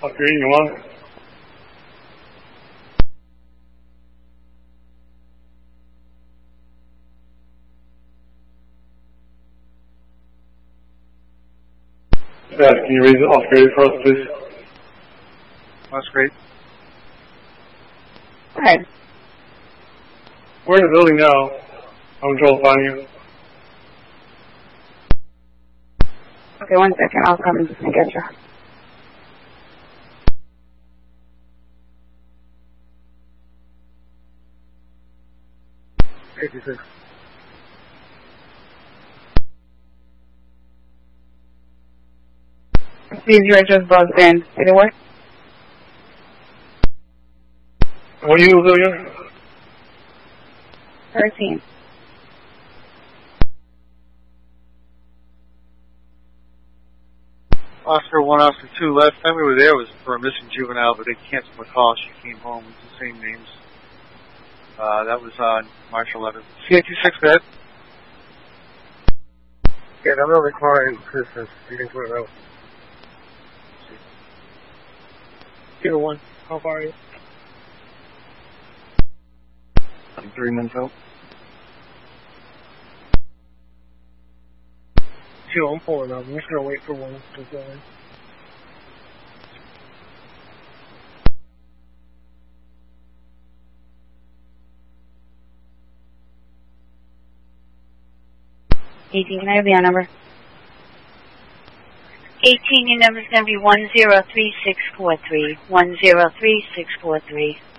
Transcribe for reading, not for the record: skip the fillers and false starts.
Oscar 8, you want it? Yes, can you raise it Oscar 8 for us, please? Oscar 8. Alright. We're in the building now. I'm trying to find you. Okay, 1 second. I'll come and get you. Please, you are just buzzed in. Did it work? What are you doing here? 13. Oscar 1, Oscar 2. Last time we were there was for a missing juvenile, but they canceled the call. She came home with the same names. That was on March 11th. CA26, go ahead. Yeah, I'm not requiring Christmas. You can put it out. 01, how far are you? 3 minutes out. 2, I'm pulling up. I'm just gonna wait for 1 to go in. Can I have your number? 18, your number's going to be 103643. 103643.